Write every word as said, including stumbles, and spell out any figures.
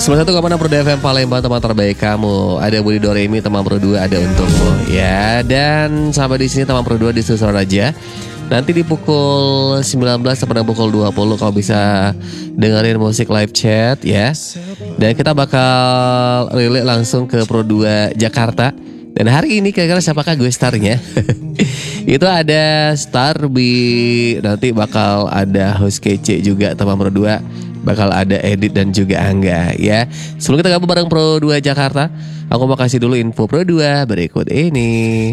sembilan satu koma enam Pro F M Palembang, teman terbaik kamu. Ada Budi Doremi, teman Pro dua ada untukmu. Ya, dan sampai di sini teman Pro dua disusul aja. Nanti di pukul sembilan belas sampai pukul dua puluh kau bisa dengerin musik live chat ya. Dan kita bakal relay langsung ke Pro dua Jakarta. Dan hari ini kira-kira siapakah gue starnya? Itu ada Starby, nanti bakal ada host kece juga teman Pro dua, bakal ada Edit dan juga Angga ya. Sebelum kita gabung bareng Pro dua Jakarta, aku mau kasih dulu info Pro dua berikut ini.